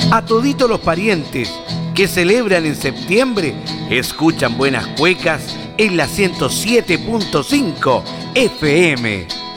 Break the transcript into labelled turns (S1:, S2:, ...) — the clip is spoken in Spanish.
S1: A toditos los parientes que celebran en septiembre, escuchan Buenas Cuecas en la 107.5 FM.